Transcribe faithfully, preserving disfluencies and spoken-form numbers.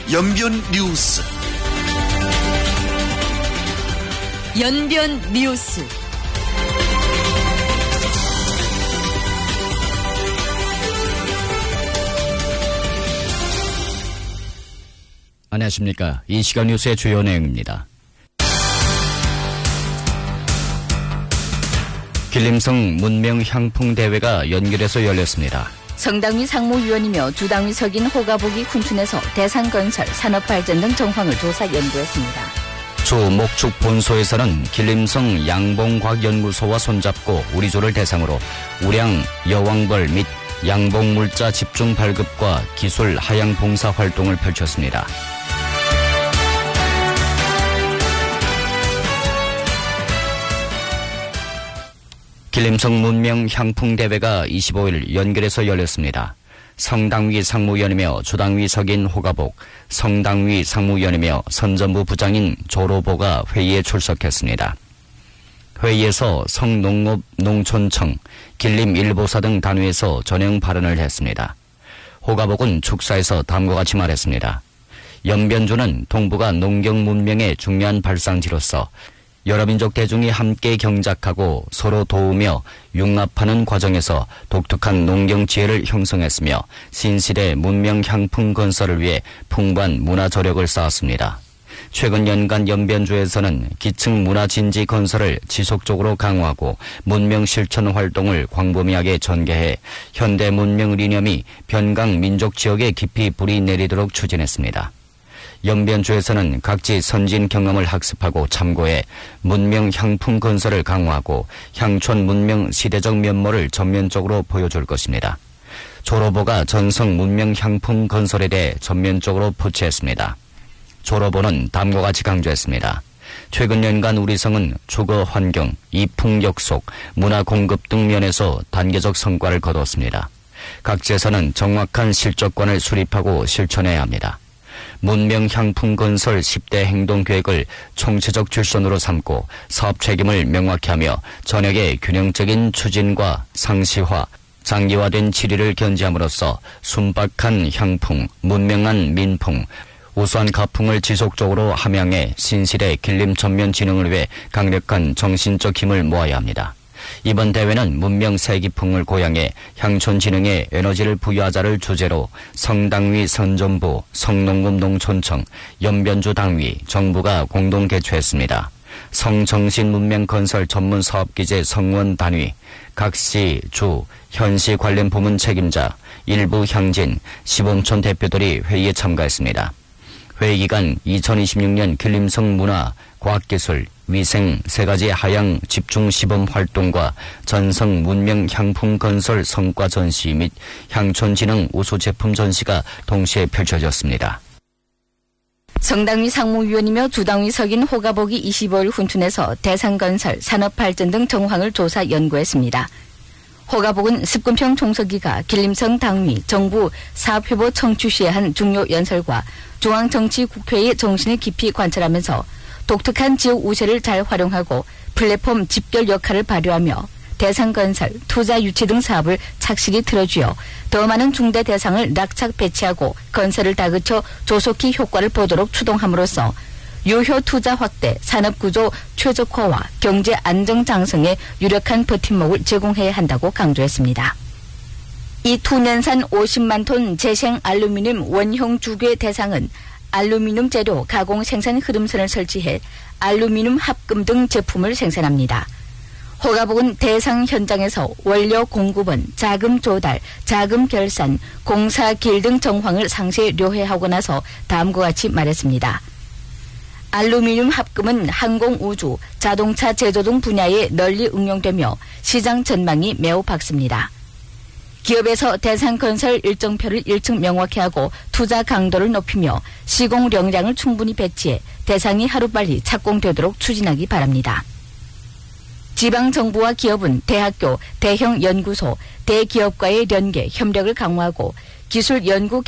연변 뉴스. 연변 뉴스. 안녕하십니까. 이 시간 뉴스의 주요 내용입니다. 길림성 문명향풍대회가 연결해서 열렸습니다. 성당위 상무위원이며 주당위 석인 호가복이 훈춘해서 대상건설, 산업발전 등 정황을 조사 연구했습니다. 주 목축 본소에서는 길림성 양봉과학연구소와 손잡고 우리조를 대상으로 우량 여왕벌 및 양봉물자 집중 발급과 기술 하향 봉사 활동을 펼쳤습니다. 길림성 문명향풍대회가 이십오일 연결해서 열렸습니다. 성당위 상무위원이며 주당위 석인 호가복, 성당위 상무위원이며 선전부 부장인 조로보가 회의에 출석했습니다. 회의에서 성농업농촌청, 길림일보사 등 단위에서 전형 발언을 했습니다. 호가복은 축사에서 다음과 같이 말했습니다. 연변주는 동북아 농경 문명의 중요한 발상지로서 여러 민족 대중이 함께 경작하고 서로 도우며 융합하는 과정에서 독특한 농경 지혜를 형성했으며 신시대 문명 향풍 건설을 위해 풍부한 문화 저력을 쌓았습니다. 최근 연간 연변주에서는 기층 문화 진지 건설을 지속적으로 강화하고 문명 실천 활동을 광범위하게 전개해 현대 문명 리념이 변강 민족 지역에 깊이 뿌리 내리도록 추진했습니다. 연변주에서는 각지 선진 경험을 학습하고 참고해 문명 향풍 건설을 강화하고 향촌 문명 시대적 면모를 전면적으로 보여줄 것입니다. 조로보가 전성 문명 향풍 건설에 대해 전면적으로 포치했습니다. 조로보는 다음과 같이 강조했습니다. 최근 연간 우리 성은 주거 환경, 이풍 역속, 문화 공급 등 면에서 단계적 성과를 거뒀습니다. 각지에서는 정확한 실적관을 수립하고 실천해야 합니다. 문명 향풍 건설 십 대 행동 계획을 총체적 출선으로 삼고 사업 책임을 명확히 하며 전역의 균형적인 추진과 상시화, 장기화된 질의를 견지함으로써 순박한 향풍, 문명한 민풍, 우수한 가풍을 지속적으로 함양해 신실의 길림 전면 진흥을 위해 강력한 정신적 힘을 모아야 합니다. 이번 대회는 문명 세기풍을 고양해 향촌 진흥에 에너지를 부여하자를 주제로 성당위 선전부, 성농업농촌청, 연변주 당위, 정부가 공동 개최했습니다. 성정신문명건설 전문사업기재 성원 단위, 각시, 주, 현시 관련 부문 책임자, 일부 향진, 시범촌 대표들이 회의에 참가했습니다. 회의 기간 이천이십육년 길림성 문화, 과학기술, 위생 세 가지 하향 집중 시범 활동과 전성 문명 향풍 건설 성과 전시 및 향촌 진흥 우수 제품 전시가 동시에 펼쳐졌습니다. 성당위 상무위원이며 주당위 석인 호가복이 이십오일 훈춘해서 대상건설, 산업발전 등 정황을 조사 연구했습니다. 호가복은 십군평 총서기가 길림성 당위, 정부 사업회보 청취시에 한 중요 연설과 중앙정치국회의 정신을 깊이 관찰하면서 독특한 지역 우세를 잘 활용하고 플랫폼 집결 역할을 발휘하며 대상건설, 투자 유치 등 사업을 착실히 틀어쥐어 더 많은 중대 대상을 낙착 배치하고 건설을 다그쳐 조속히 효과를 보도록 추동함으로써 유효 투자 확대, 산업구조 최적화와 경제 안정 장성에 유력한 버팀목을 제공해야 한다고 강조했습니다. 이 투년산 오십만 톤 재생 알루미늄 원형 주괴 대상은 알루미늄 재료 가공 생산 흐름선을 설치해 알루미늄 합금 등 제품을 생산합니다. 호가복은 대상 현장에서 원료 공급원, 자금 조달, 자금 결산, 공사 길 등 정황을 상세히 료해하고 나서 다음과 같이 말했습니다. 알루미늄 합금은 항공 우주, 자동차 제조 등 분야에 널리 응용되며 시장 전망이 매우 밝습니다. 기업에서 대상건설 일정표를 일층 명확히 하고 투자 강도를 높이며 시공령량을 충분히 배치해 대상이 하루빨리 착공되도록 추진하기 바랍니다. 지방정부와 기업은 대학교, 대형 연구소, 대기업과의 연계, 협력을 강화하고 기술 연구